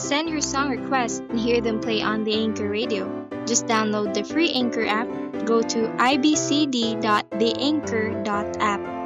Send your song requests and hear them play on the Anchor Radio. Just download the free Anchor app, go to ibcd.theanchor.app,